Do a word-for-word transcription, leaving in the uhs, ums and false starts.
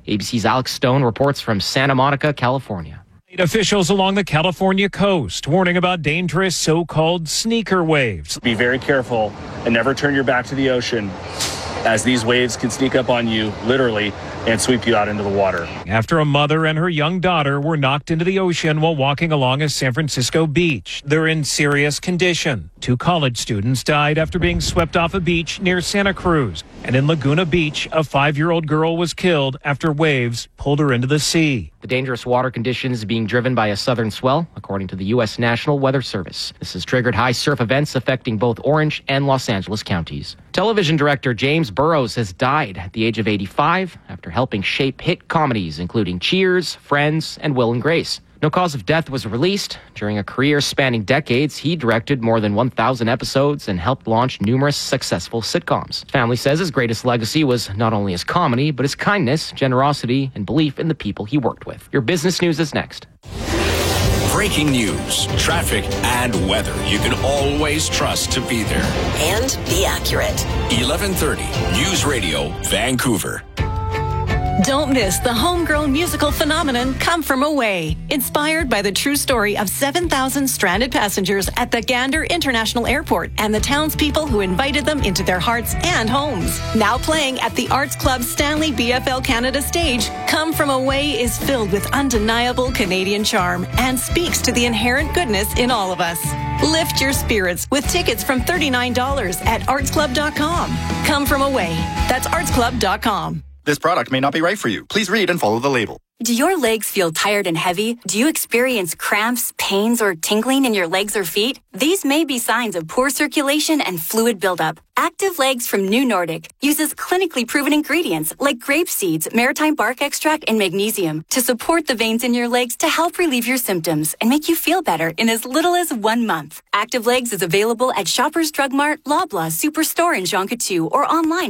A B C's Alex Stone reports from Santa Monica, California. Officials along the California coast warning about dangerous so-called sneaker waves. Be very careful and never turn your back to the ocean, as these waves can sneak up on you, literally, and sweep you out into the water. After a mother and her young daughter were knocked into the ocean while walking along a San Francisco beach. They're in serious condition. Two college students died after being swept off a beach near Santa Cruz. And in Laguna Beach, a five-year-old girl was killed after waves pulled her into the sea. The dangerous water conditions being driven by a southern swell, according to the U S National Weather Service. This has triggered high surf events affecting both Orange and Los Angeles counties. Television director James Burrows has died at the age of eighty-five after helping shape hit comedies including Cheers, Friends, and Will and Grace. No cause of death was released. During a career spanning decades, he directed more than one thousand episodes and helped launch numerous successful sitcoms. His family says his greatest legacy was not only his comedy, but his kindness, generosity, and belief in the people he worked with. Your business news is next. Breaking news, traffic, and weather you can always trust to be there. And be accurate. eleven thirty News Radio, Vancouver. Don't miss the homegrown musical phenomenon Come From Away, inspired by the true story of seven thousand stranded passengers at the Gander International Airport and the townspeople who invited them into their hearts and homes. Now playing at the Arts Club Stanley B F L Canada stage, Come From Away is filled with undeniable Canadian charm and speaks to the inherent goodness in all of us. Lift your spirits with tickets from thirty-nine dollars at arts club dot com. Come From Away. That's arts club dot com. This product may not be right for you. Please read and follow the label. Do your legs feel tired and heavy? Do you experience cramps, pains, or tingling in your legs or feet? These may be signs of poor circulation and fluid buildup. Active Legs from New Nordic uses clinically proven ingredients like grape seeds, maritime bark extract, and magnesium to support the veins in your legs to help relieve your symptoms and make you feel better in as little as one month. Active Legs is available at Shoppers Drug Mart, Loblaw, Superstore, and Jean Coutu, or online